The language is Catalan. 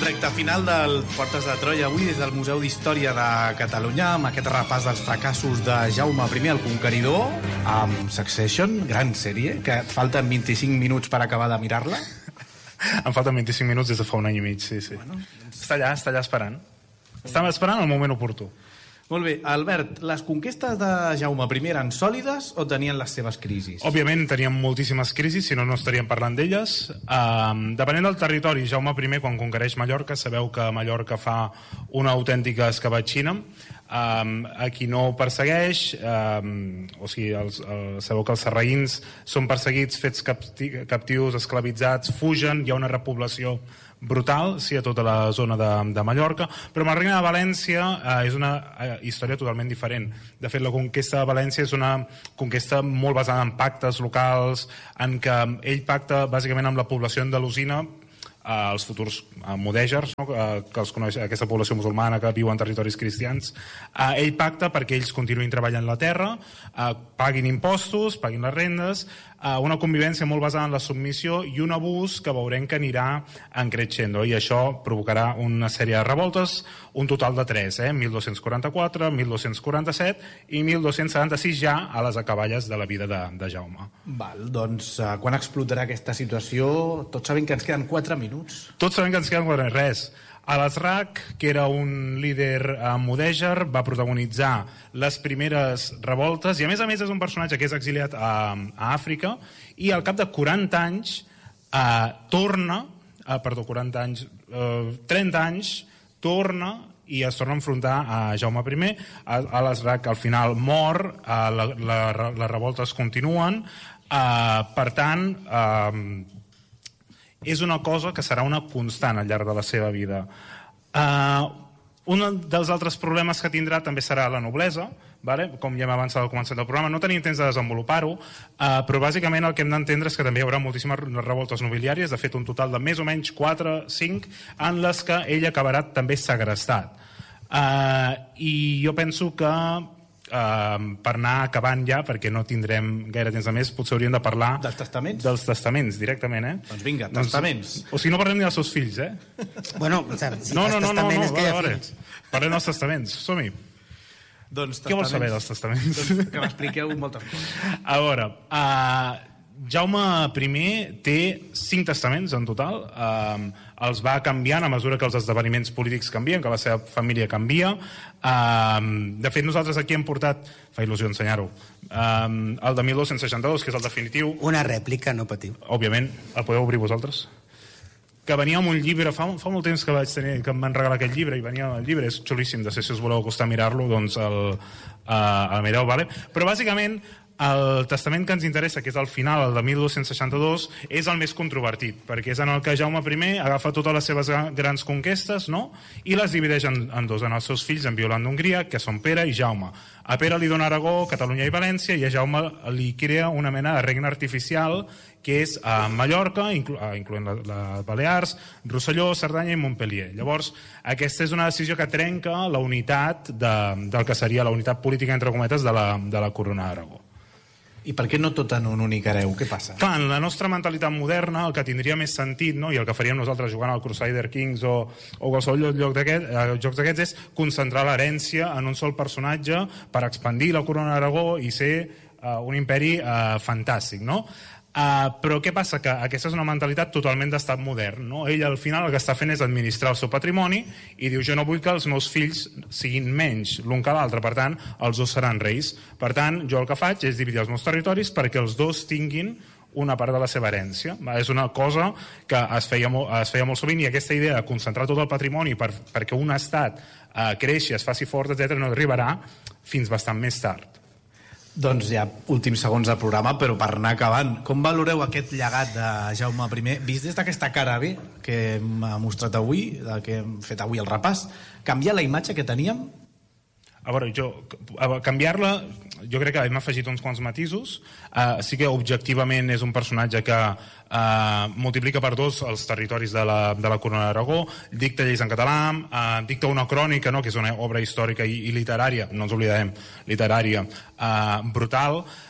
recta final del Portes de Troia avui des del Museu d'Història de Catalunya amb aquest repàs dels fracassos de Jaume I el Conqueridor amb Succession, gran sèrie, que et falten 25 minuts per acabar de mirar-la. Em falten 25 minuts des de fa un any i mig, sí. Bueno, està allà esperant. Estava esperant el moment oportú. Molt bé. Albert, les conquestes de Jaume I eren sòlides o tenien les seves crisis? Òbviament tenien moltíssimes crisis, si no, no estaríem parlant d'elles. Depenent del territori, Jaume I, quan conquereix Mallorca, sabeu que Mallorca fa una autèntica escabatxina. A qui no persegueix, sabeu que els sarraïns són perseguits, fets captius, esclavitzats, fugen, hi ha una repoblació brutal, sí, a tota la zona de Mallorca, però amb el Regne de València és una història totalment diferent. De fet, la conquesta de València és una conquesta molt basada en pactes locals, en què ell pacta bàsicament amb la població andalusina, els futurs mudèjars, no? Que els coneix, aquesta població musulmana que viu en territoris cristians. Ell pacta perquè ells continuïn treballant la terra, paguin impostos, paguin les rendes, una convivència molt basada en la submissió i un abús que veurem que anirà encreixendo, i això provocarà una sèrie de revoltes, un total de 3, 1244, 1247 i 1276 ja a les acaballes de la vida de Jaume. Val, doncs quan explotarà aquesta situació? Tots sabem que ens queden 4 minuts. Tots sabem que ens queden 4 minuts. Res. Al-Azraq, que era un líder mudèjar, va protagonitzar les primeres revoltes i a més és un personatge que és exiliat a Àfrica i al cap de 40 anys torna, 30 anys, torna i es torna a enfrontar a Jaume I. Al-Azraq al final mor, les revoltes continuen, per tant és una cosa que serà una constant al llarg de la seva vida. Un dels altres problemes que tindrà també serà la noblesa, com ja hem avançat al començament del programa. No tenim temps de desenvolupar-ho, però bàsicament el que hem d'entendre és que també hi haurà moltíssimes revoltes nobiliàries, de fet un total de més o menys 4, 5, en les que ell acabarà també segrestat. I jo penso que per anar acabant ja, perquè no tindrem gaire temps de més, potser hauríem de parlar dels testaments? Dels testaments, directament, Doncs vinga, testaments. O sigui, no parlem ni dels seus fills, Bueno, si fas testament és que hi ha fills. Parlem dels testaments, som-hi. Doncs què vols saber dels testaments? Doncs que m'expliqueu moltes coses. A veure, Jaume I té 5 testaments en total, els va canviant a mesura que els esdeveniments polítics canvien, que la seva família canvia. De fet, nosaltres aquí hem portat, fa il·lusió ensenyar-ho, el de 1262, que és el definitiu. Una rèplica, no patiu. Òbviament, el podeu obrir vosaltres? Que venia amb un llibre, fa molt temps que vaig tenir, que em van regalar aquest llibre, i venia el llibre, és xulíssim, de si us voleu acostar a mirar-lo, doncs el mireu, vale? Però bàsicament el testament que ens interessa, que és el final, el de 1262, és el més controvertit, perquè és en el que Jaume I agafa totes les seves grans conquestes, no? I les divideix en dos, en els seus fills, en Violant d'Hongria, que són Pere i Jaume. A Pere li dona Aragó, Catalunya i València, i a Jaume li crea una mena de regne artificial, que és a Mallorca, incloent les Balears, Rosselló, Cerdanya i Montpellier. Llavors, aquesta és una decisió que trenca la unitat del que seria la unitat política, entre cometes, de la Corona d'Aragó. I per què no tot en un únic hereu? Què passa? Clar, en la nostra mentalitat moderna el que tindria més sentit, no? I el que faríem nosaltres jugant al Crusader Kings o qualsevol jocs d'aquests és concentrar l'herència en un sol personatge per expandir la Corona d'Aragó i ser un imperi fantàstic, no? Però què passa? Que aquesta és una mentalitat totalment d'estat modern, no? Ell al final el que està fent és administrar el seu patrimoni i diu, jo no vull que els meus fills siguin menys l'un que l'altre, per tant els dos seran reis, per tant jo el que faig és dividir els meus territoris perquè els dos tinguin una part de la seva herència. És una cosa que es feia molt sovint, i aquesta idea de concentrar tot el patrimoni perquè un estat creixi, es faci fort, etc., no arribarà fins bastant més tard. Doncs ja últims segons del programa, però per anar acabant, com valoreu aquest llegat de Jaume I, vist des d'aquesta cara B que hem mostrat avui, que hem fet avui el repàs, canviar la imatge que teníem? A veure, canviar-la, jo crec que hem afegit uns quants matisos. Sí que objectivament és un personatge que multiplica per 2 els territoris de la Corona d'Aragó, dicta lleis en català, dicta una crònica, no?, que és una obra històrica i literària, no ens oblidarem, literària, brutal.